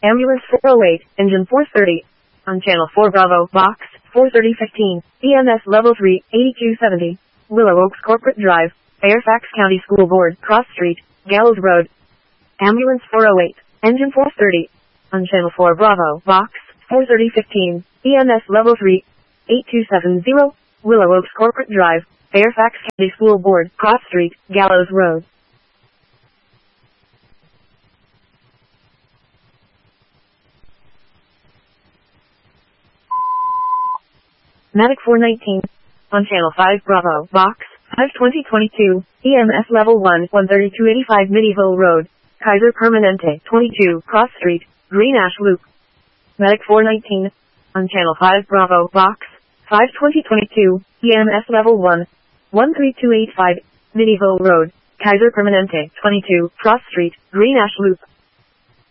Ambulance 408, engine 430. On channel 4 Bravo, box 43015, EMS level 3, 8270. Willow Oaks Corporate Drive, Fairfax County School Board, Cross Street, Gallows Road. Ambulance 408, engine 430. On channel 4 Bravo, box 43015, EMS level 3, 8270. Willow Oaks Corporate Drive, Fairfax County School Board, Cross Street, Gallows Road. Medic 419. On channel 5 Bravo, box 52022, EMS level 1, 13285 Middyville Road, Kaiser Permanente, 22, Cross Street, Green Ash Loop. Medic 419. On channel 5 Bravo, box 52022, EMS level 1, 13285 Middyville Road, Kaiser Permanente, 22, Cross Street, Green Ash Loop.